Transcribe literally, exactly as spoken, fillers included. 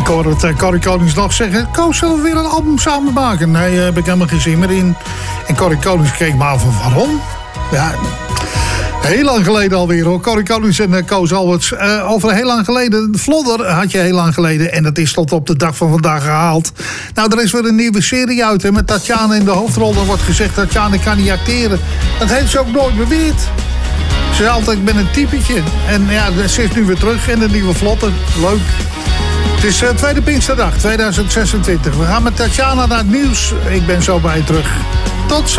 hoorde het uh, Corrie Konings nog zeggen... Koos, zullen we weer een album samen maken? Nee, daar heb ik helemaal geen zin meer in. En Corrie Konings keek me af van waarom? Ja, heel lang geleden alweer hoor. Corrie Konings en uh, Koos Alberts. Uh, over heel lang geleden. Vlodder had je heel lang geleden. En dat is tot op de dag van vandaag gehaald. Nou, er is weer een nieuwe serie uit. Hè, met Tatjana in de hoofdrol. Er wordt gezegd dat Tatjana kan niet acteren. Dat heeft ze ook nooit beweerd. Ze is altijd met een typetje. En ja, ze is nu weer terug in de nieuwe Vlodder. Leuk. Het is uh, tweede Pinksterdag tweeduizend zesentwintig. We gaan met Tatjana naar het nieuws. Ik ben zo bij je terug. Tot zo.